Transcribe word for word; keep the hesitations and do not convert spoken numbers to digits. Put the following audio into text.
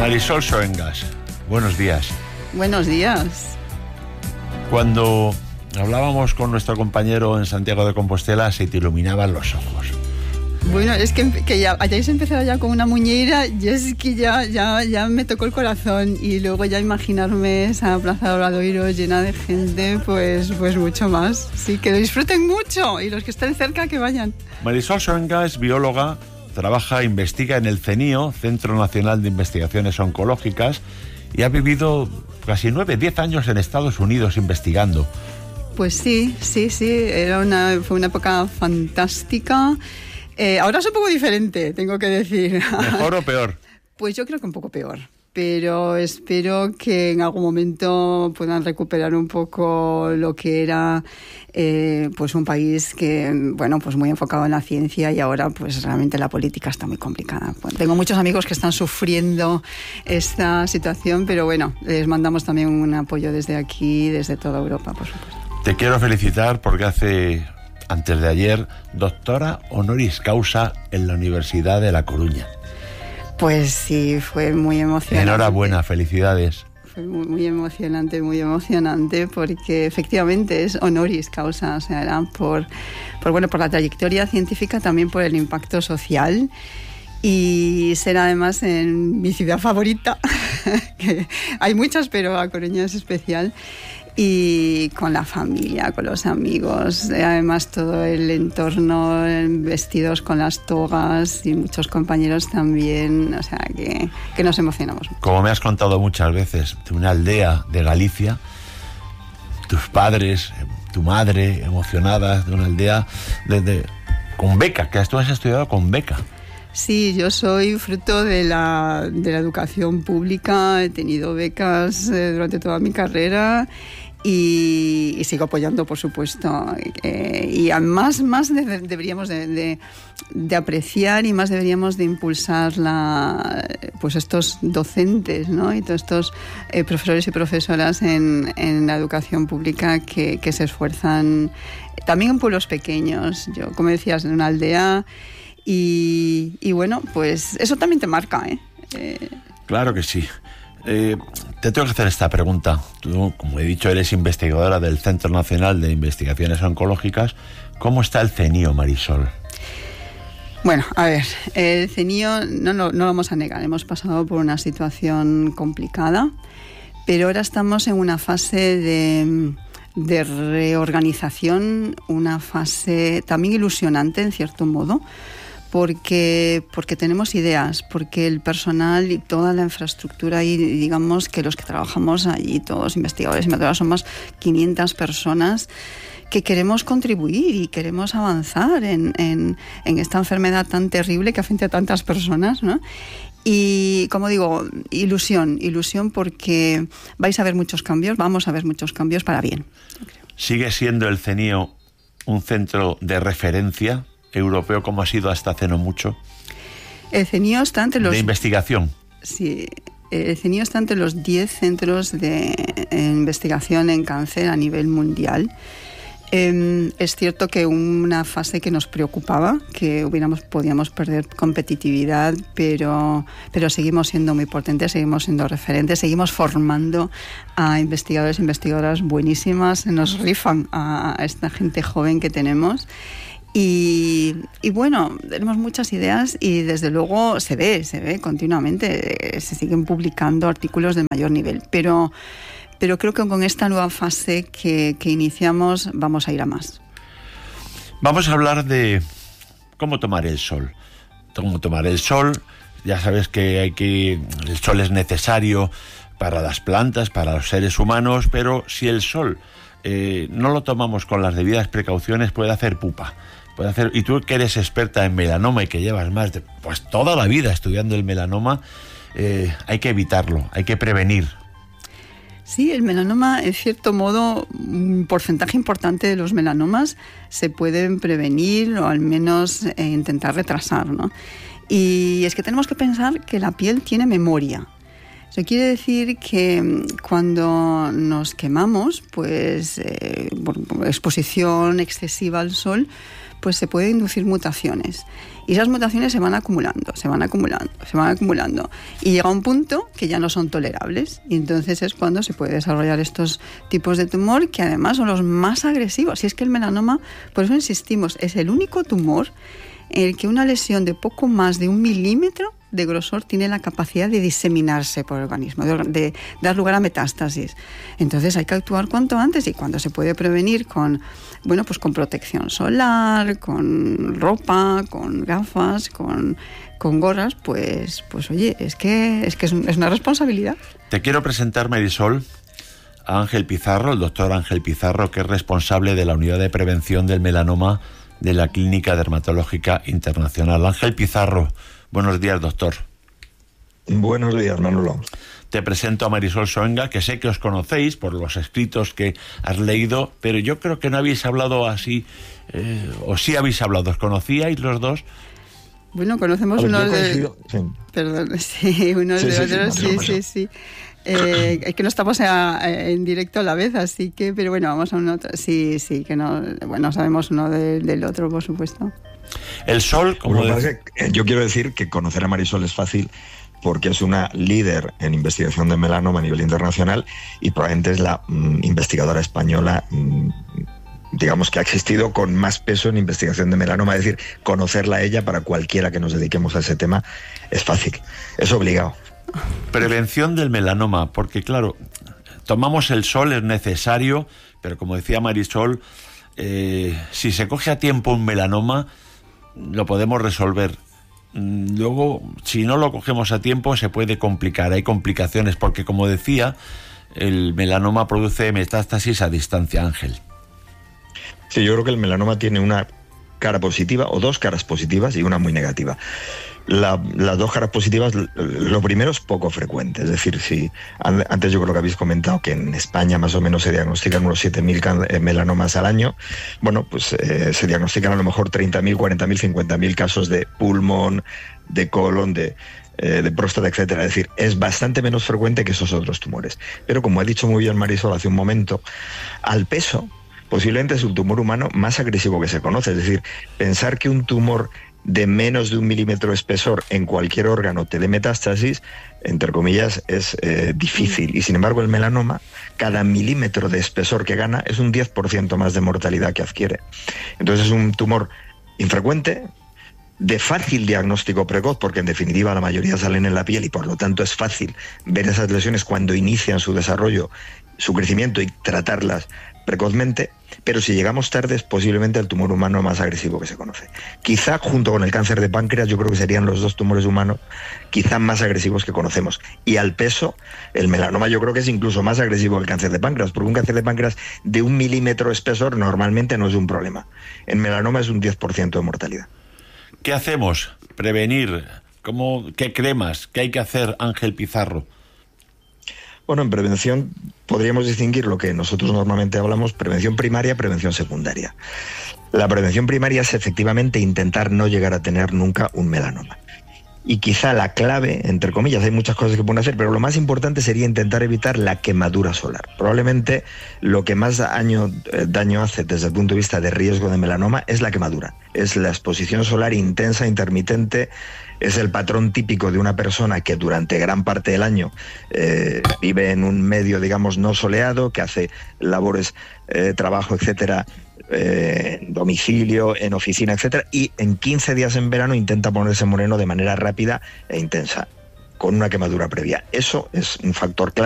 Marisol Soengas, buenos días. Buenos días. Cuando hablábamos con nuestro compañero en Santiago de Compostela, se te iluminaban los ojos. Bueno, es que, que ya hayáis empezado ya con una muñeira y es que ya, ya, ya me tocó el corazón, y luego ya imaginarme esa Plaza de Obradoiro llena de gente, pues, pues mucho más. Sí, que lo disfruten mucho, y los que estén cerca que vayan. Marisol Soengas es bióloga, trabaja, investiga en el CENIO, Centro Nacional de Investigaciones Oncológicas, y ha vivido casi nueve, diez años en Estados Unidos investigando. Pues sí, sí, sí, era una, fue una época fantástica. Eh, ahora es un poco diferente, tengo que decir. ¿Mejor o peor? Pues yo creo que un poco peor, pero espero que en algún momento puedan recuperar un poco lo que era eh, pues un país que, bueno, pues muy enfocado en la ciencia, y ahora pues realmente la política está muy complicada. Bueno, tengo muchos amigos que están sufriendo esta situación, pero bueno, les mandamos también un apoyo desde aquí, desde toda Europa, por supuesto. Te quiero felicitar porque hace... antes de ayer, doctora honoris causa en la Universidad de La Coruña. Pues sí, fue muy emocionante. Enhorabuena, felicidades. Fue muy, muy emocionante, muy emocionante, porque efectivamente es honoris causa, o sea, era por, por, bueno, por la trayectoria científica, también por el impacto social, y ser además en mi ciudad favorita, que hay muchas, pero La Coruña es especial. Y con la familia, con los amigos, además todo el entorno, vestidos con las togas, y muchos compañeros también, o sea que, que nos emocionamos. Como me has contado muchas veces, de una aldea de Galicia, tus padres, tu madre, emocionadas, de una aldea de, de, con beca, que tú has estudiado con beca. Sí, yo soy fruto de la, de la educación pública, he tenido becas eh, durante toda mi carrera. Y, y sigo apoyando, por supuesto, eh, y más, más de, deberíamos de, de, de apreciar, y más deberíamos de impulsar la, pues estos docentes, ¿no? Y todos estos eh, profesores y profesoras en, en la educación pública que, que se esfuerzan también en pueblos pequeños. Yo, como decías, en una aldea, y, y bueno, pues eso también te marca, ¿eh? eh Claro que sí. Eh, te tengo que hacer esta pregunta. Tú, como he dicho, eres investigadora del Centro Nacional de Investigaciones Oncológicas. ¿Cómo está el CENIO, Marisol? Bueno, a ver, el CENIO no, no, no lo vamos a negar, hemos pasado por una situación complicada, pero ahora estamos en una fase de, de reorganización, una fase también ilusionante en cierto modo, porque porque tenemos ideas, porque el personal y toda la infraestructura, y digamos que los que trabajamos allí, todos investigadores y investigadoras, somos quinientas personas que queremos contribuir y queremos avanzar en, en, en esta enfermedad tan terrible que afecta a tantas personas, ¿no? Y, como digo, ilusión, ilusión porque vais a ver muchos cambios, vamos a ver muchos cambios para bien. ¿Sigue siendo el CENIO un centro de referencia europeo como ha sido hasta hace no mucho? El CENIO está entre los... de investigación. Sí, el CENIO está entre los diez centros de investigación en cáncer a nivel mundial. Eh, es cierto que una fase que nos preocupaba, que hubiéramos, podíamos perder competitividad, pero, pero seguimos siendo muy potentes, seguimos siendo referentes, seguimos formando a investigadores e investigadoras buenísimas, nos rifan a, a esta gente joven que tenemos. Y, y bueno, tenemos muchas ideas, y desde luego se ve, se ve continuamente, se siguen publicando artículos de mayor nivel, pero, pero creo que con esta nueva fase que, que iniciamos vamos a ir a más. Vamos a hablar de cómo tomar el sol. Cómo tomar el sol, ya sabes que hay que el sol es necesario para las plantas, para los seres humanos, pero si el sol eh, no lo tomamos con las debidas precauciones, puede hacer pupa. Puede hacer, y tú que eres experta en melanoma y que llevas más de pues toda la vida estudiando el melanoma, eh, hay que evitarlo, hay que prevenir. Sí, el melanoma, en cierto modo, un porcentaje importante de los melanomas se pueden prevenir, o al menos eh, intentar retrasar, ¿no? Y es que tenemos que pensar que la piel tiene memoria. Eso quiere decir que cuando nos quemamos, pues eh, por exposición excesiva al sol, pues se puede inducir mutaciones. Y esas mutaciones se van acumulando, se van acumulando, se van acumulando. Y llega un punto que ya no son tolerables. Y entonces es cuando se puede desarrollar estos tipos de tumor, que además son los más agresivos. Y es que el melanoma, por eso insistimos, es el único tumor en el que una lesión de poco más de un milímetro de grosor tiene la capacidad de diseminarse por el organismo, de, de dar lugar a metástasis. Entonces hay que actuar cuanto antes, y cuando se puede prevenir con, bueno, pues con protección solar, con ropa, con gafas, con, con gorras, pues, pues oye, es que es que es, es una responsabilidad. Te quiero presentar, Marisol, a Ángel Pizarro, el doctor Ángel Pizarro, que es responsable de la unidad de prevención del melanoma de la Clínica Dermatológica Internacional. Ángel Pizarro, buenos días, doctor. Buenos días, Manolo. Te presento a Marisol Soenga, que sé que os conocéis por los escritos que has leído, pero yo creo que no habéis hablado así, eh, o sí habéis hablado. ¿Os conocíais los dos? Bueno, conocemos ver, unos de... Sí. Perdón, sí, unos sí, de sí, otros, sí, sí, sí, sí, sí. Eh, es que no estamos a, a, en directo a la vez, así que, pero bueno, vamos a un otro. Sí, sí, que no, bueno, sabemos uno de, del otro, por supuesto. El sol, como bueno, de... que, yo quiero decir que conocer a Marisol es fácil porque es una líder en investigación de melanoma a nivel internacional y probablemente es la mm, investigadora española, mm, digamos, que ha existido con más peso en investigación de melanoma. Es decir, conocerla a ella para cualquiera que nos dediquemos a ese tema es fácil, es obligado. Prevención del melanoma, porque claro, tomamos el sol, es necesario, pero como decía Marisol, eh, si se coge a tiempo un melanoma, lo podemos resolver. Luego, si no lo cogemos a tiempo, se puede complicar, hay complicaciones, porque como decía, el melanoma produce metástasis a distancia, Ángel. Sí, yo creo que el melanoma tiene una cara positiva, o dos caras positivas y una muy negativa. La, las dos caras positivas, lo primero es poco frecuente, es decir, si antes yo creo que habéis comentado que en España más o menos se diagnostican unos siete mil melanomas al año, bueno, pues eh, se diagnostican a lo mejor treinta mil, cuarenta mil, cincuenta mil casos de pulmón, de colon, de, eh, de próstata, etcétera. Es decir, es bastante menos frecuente que esos otros tumores. Pero como ha dicho muy bien Marisol hace un momento, al peso, posiblemente es un tumor humano más agresivo que se conoce. Es decir, pensar que un tumor de menos de un milímetro de espesor en cualquier órgano te dé metástasis, entre comillas, es eh, difícil. Y sin embargo, el melanoma, cada milímetro de espesor que gana es un diez por ciento más de mortalidad que adquiere. Entonces es un tumor infrecuente, de fácil diagnóstico precoz, porque en definitiva la mayoría salen en la piel y por lo tanto es fácil ver esas lesiones cuando inician su desarrollo, su crecimiento, y tratarlas precozmente. Pero si llegamos tarde es posiblemente el tumor humano más agresivo que se conoce. Quizá junto con el cáncer de páncreas, yo creo que serían los dos tumores humanos quizá más agresivos que conocemos. Y al peso, el melanoma yo creo que es incluso más agresivo que el cáncer de páncreas, porque un cáncer de páncreas de un milímetro de espesor normalmente no es un problema. En melanoma es un diez por ciento de mortalidad. ¿Qué hacemos? ¿Prevenir? ¿Cómo, qué cremas? ¿Qué hay que hacer, Ángel Pizarro? Bueno, en prevención podríamos distinguir lo que nosotros normalmente hablamos, prevención primaria, prevención secundaria. La prevención primaria es efectivamente intentar no llegar a tener nunca un melanoma. Y quizá la clave, entre comillas, hay muchas cosas que pueden hacer, pero lo más importante sería intentar evitar la quemadura solar. Probablemente lo que más daño, eh, daño hace desde el punto de vista de riesgo de melanoma es la quemadura. Es la exposición solar intensa, intermitente. Es el patrón típico de una persona que durante gran parte del año eh, vive en un medio, digamos, no soleado, que hace labores, eh, trabajo, etcétera, eh, en domicilio, en oficina, etcétera, y en quince días en verano intenta ponerse moreno de manera rápida e intensa, con una quemadura previa. Eso es un factor clave